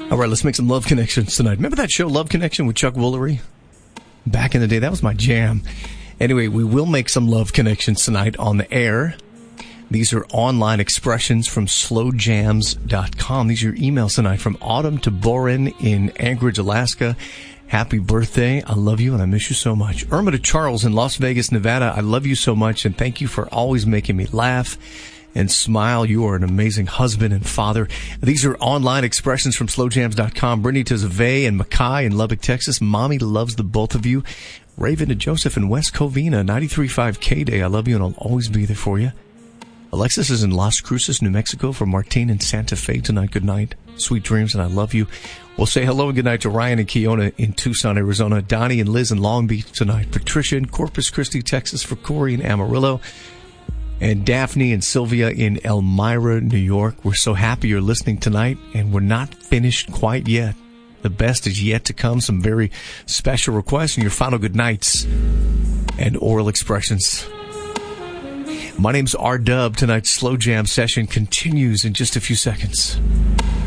All right, let's make some love connections tonight. Remember that show, Love Connection, with Chuck Woolery? Back in the day, that was my jam. Anyway, we will make some love connections tonight on the air. These are online expressions from slowjams.com. These are your emails tonight from Autumn to Boren in Anchorage, Alaska. Happy birthday. I love you and I miss you so much. Irma to Charles in Las Vegas, Nevada. I love you so much and thank you for always making me laugh and smile. You are an amazing husband and father. These are online expressions from slowjams.com. Brittany to Zave and Mackay in Lubbock, Texas. Mommy loves the both of you. Raven to Joseph in West Covina, 93.5 K-Day. I love you and I'll always be there for you. Alexis is in Las Cruces, New Mexico for Martine in Santa Fe tonight. Good night. Sweet dreams and I love you. We'll say hello and good night to Ryan and Keona in Tucson, Arizona. Donnie and Liz in Long Beach tonight. Patricia in Corpus Christi, Texas for Corey in Amarillo. And Daphne and Sylvia in Elmira, New York. We're so happy you're listening tonight, and we're not finished quite yet. The best is yet to come. Some very special requests and your final good nights and oral expressions. My name's R-Dub. Tonight's Slow Jam session continues in just a few seconds.